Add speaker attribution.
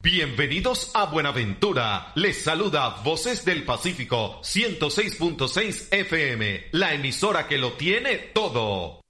Speaker 1: Bienvenidos a Buenaventura. Les saluda Voces del Pacífico 106.6 FM, la emisora que lo tiene todo.